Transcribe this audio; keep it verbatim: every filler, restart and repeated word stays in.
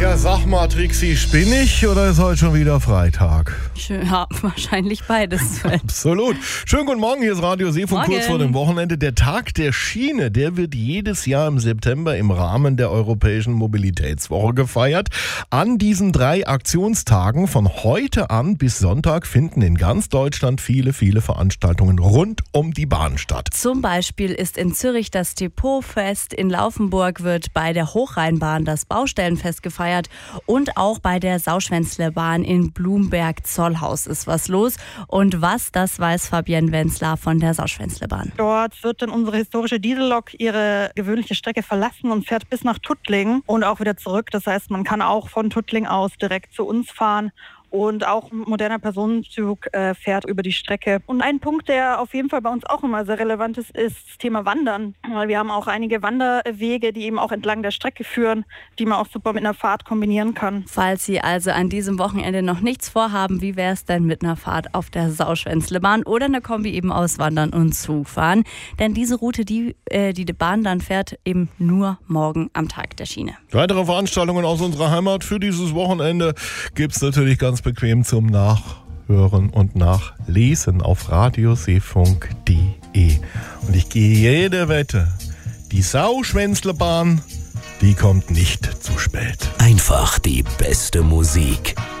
Ja, sag mal, Trixi, spinn ich oder ist heute schon wieder Freitag? Ja, wahrscheinlich beides. Absolut. Schönen guten Morgen, hier ist Radio Seefunk Morgen. Kurz vor dem Wochenende. Der Tag der Schiene, der wird jedes Jahr im September im Rahmen der Europäischen Mobilitätswoche gefeiert. An diesen drei Aktionstagen von heute an bis Sonntag finden in ganz Deutschland viele, viele Veranstaltungen rund um die Bahn statt. Zum Beispiel ist in Zürich das Depotfest, in Laufenburg wird bei der Hochrheinbahn das Baustellenfest gefeiert und auch bei der Sauschwänzlebahn in Blumberg-Zollhaus ist was los. Und was, das weiß Fabienne Wenzler von der Sauschwänzlebahn. Dort wird dann unsere historische Diesellok ihre gewöhnliche Strecke verlassen und fährt bis nach Tuttlingen und auch wieder zurück. Das heißt, man kann auch von Tuttlingen aus direkt zu uns fahren. Und auch ein moderner Personenzug äh, fährt über die Strecke. Und ein Punkt, der auf jeden Fall bei uns auch immer sehr relevant ist, ist das Thema Wandern. Weil wir haben auch einige Wanderwege, die eben auch entlang der Strecke führen, die man auch super mit einer Fahrt kombinieren kann. Falls Sie also an diesem Wochenende noch nichts vorhaben, wie wäre es denn mit einer Fahrt auf der Sauschwänzlebahn oder einer Kombi eben aus Wandern und Zugfahren? Denn diese Route, die äh, die Bahn dann fährt, eben nur morgen am Tag der Schiene. Weitere Veranstaltungen aus unserer Heimat für dieses Wochenende gibt es natürlich ganz bequem zum Nachhören und Nachlesen auf radioseefunk punkt de. Und ich gehe jede Wette, die Sauschwänzlebahn, die kommt nicht zu spät. Einfach die beste Musik.